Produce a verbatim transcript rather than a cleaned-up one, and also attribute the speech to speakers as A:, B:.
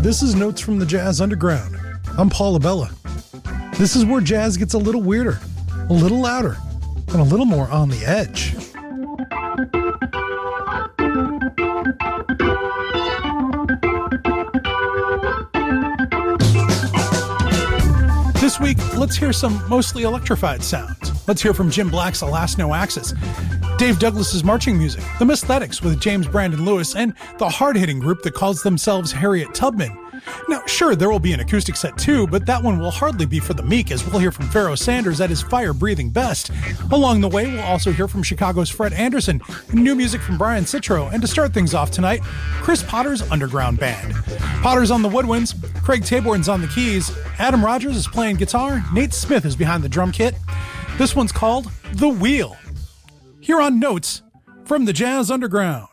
A: This is Notes from the Jazz Underground. I'm Paul Abella. This is where jazz gets a little weirder, a little louder, and a little more on the edge. This week, let's hear some mostly electrified sounds. Let's hear from Jim Black's Alas No Axis, Dave Douglas's marching music, the Misthetics with James Brandon Lewis, and the hard-hitting group that calls themselves Harriet Tubman. Now, sure, there will be an acoustic set too, but that one will hardly be for the meek, as we'll hear from Pharoah Sanders at his fire-breathing best. Along the way, we'll also hear from Chicago's Fred Anderson, new music from Brian Citro, and to start things off tonight, Chris Potter's Underground Band. Potter's on the woodwinds, Craig Taborn's on the keys, Adam Rogers is playing guitar, Nate Smith is behind the drum kit. This one's called The Wheel. Here on Notes from the Jazz Underground.